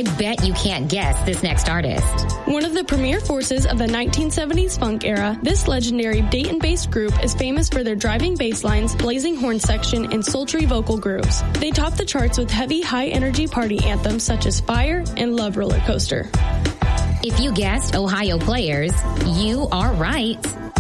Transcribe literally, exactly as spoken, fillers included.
I bet you can't guess this next artist. One of the premier forces of the nineteen seventies funk era, this legendary Dayton-based group is famous for their driving bass lines, blazing horn section, and sultry vocal grooves. They top the charts with heavy, high-energy party anthems such as Fire and Love Roller Coaster. If you guessed Ohio Players, you are right.